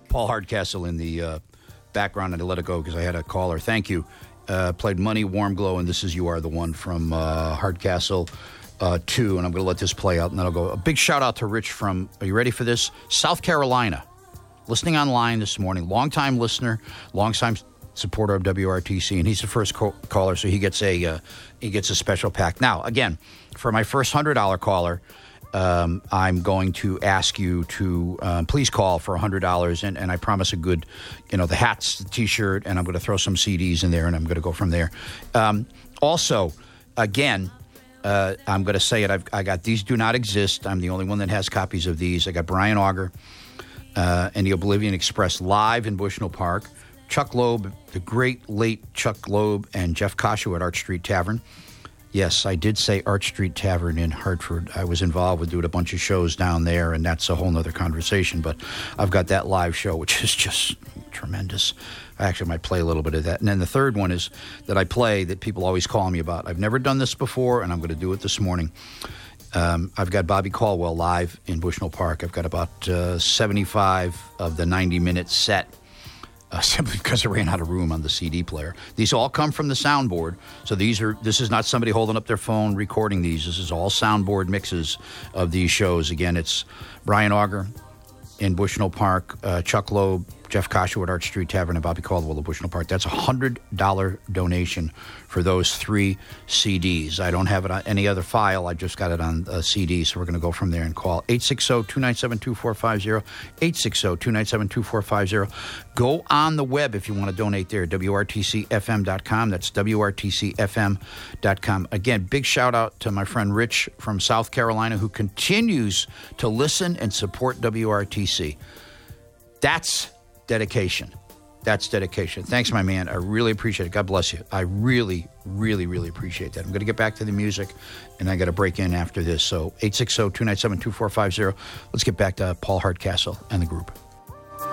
Paul Hardcastle in the background, and I let it go because I had a caller. Thank you. Played Money, Warm Glow, and This Is You Are the One from Hardcastle 2, and I'm going to let this play out, and then I'll go. A big shout-out to Rich from, are you ready for this? South Carolina. Listening online this morning. Long-time listener, long-time supporter of WRTC, and he's the first caller, so he gets a special pack. Now, again, for my first $100 caller, I'm going to ask you to please call for $100, and I promise a good, the hats, the T-shirt, and I'm going to throw some CDs in there, and I'm going to go from there. Also, again, I'm going to say it. I got These Do Not Exist. I'm the only one that has copies of these. I got Brian Auger and the Oblivion Express live in Bushnell Park. Chuck Loeb, the great late Chuck Loeb, and Jeff Kashu at Arch Street Tavern. Yes, I did say Arch Street Tavern in Hartford. I was involved with doing a bunch of shows down there, and that's a whole nother conversation. But I've got that live show, which is just tremendous. I actually might play a little bit of that. And then the third one is that I play that people always call me about. I've never done this before, and I'm going to do it this morning. I've got Bobby Caldwell live in Bushnell Park. I've got about 75 of the 90-minute set. Simply because I ran out of room on the CD player. These all come from the soundboard. So this is not somebody holding up their phone recording these. This is all soundboard mixes of these shows. Again, it's Brian Auger in Bushnell Park, Chuck Loeb, Jeff Kashu at Arch Street Tavern, and Bobby Caldwell at Bushnell Park. That's a $100 donation for those 3 CDs. I don't have it on any other file. I just got it on a CD, so we're going to go from there and call 860-297-2450, 860-297-2450. Go on the web if you want to donate there, WRTCFM.com. That's WRTCFM.com. Again, big shout-out to my friend Rich from South Carolina, who continues to listen and support WRTC. That's dedication. That's dedication. Thanks, my man. I really appreciate it. God bless you. I really, really, really appreciate that. I'm going to get back to the music, and I got to break in after this. So 860-297-2450. Let's get back to Paul Hardcastle and the group.